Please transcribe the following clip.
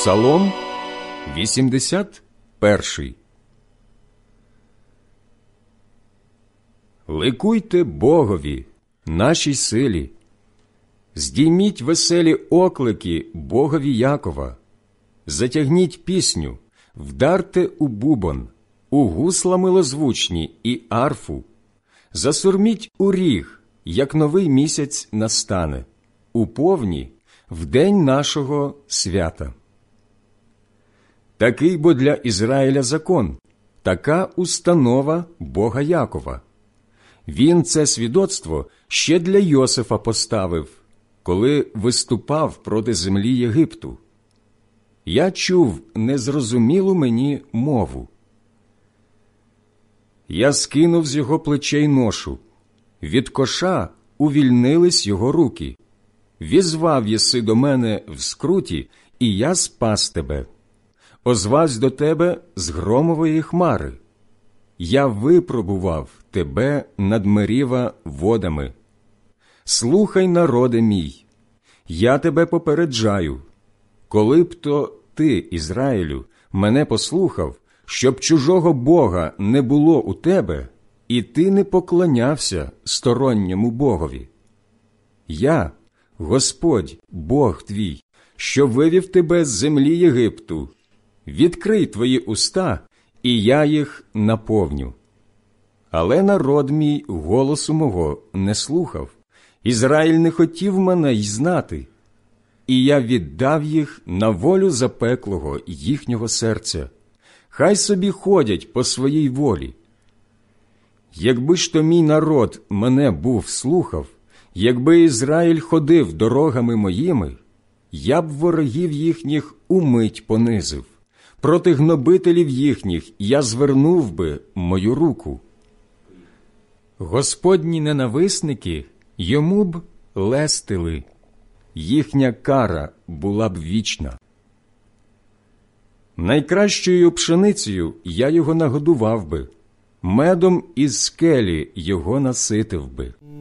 Псалом 81. Ликуйте Богові, нашій силі, здійміть веселі оклики Богові Якова, затягніть пісню, вдарте у бубон, у гусла милозвучні і арфу, засурміть у ріг, як новий місяць настане, у повні, в день нашого свята. Такий бо для Ізраїля закон, така установа Бога Якова. Він це свідоцтво ще для Йосифа поставив, коли виступав проти землі Єгипту. Я чув незрозумілу мені мову. Я скинув з його плечей ношу, від коша увільнились його руки. Візвав єси до мене в скруті, і я спас тебе. Озвавсь до тебе з громової хмари. Я випробував тебе над Меріва водами. Слухай, народе мій, я тебе попереджаю. Коли б то ти, Ізраїлю, мене послухав, щоб чужого Бога не було у тебе, і ти не поклонявся сторонньому Богові. Я, Господь, Бог твій, що вивів тебе з землі Єгипту. Відкрий твої уста, і я їх наповню. Але народ мій голосу мого не слухав, Ізраїль не хотів мене й знати, і я віддав їх на волю запеклого їхнього серця. Хай собі ходять по своїй волі. Якби ж то мій народ мене був слухав, якби Ізраїль ходив дорогами моїми, я б ворогів їхніх умить понизив. Проти гнобителів їхніх я звернув би мою руку. Господні ненависники йому б лестили, їхня кара була б вічна. Найкращою пшеницею я його нагодував би, медом із скелі його наситив би.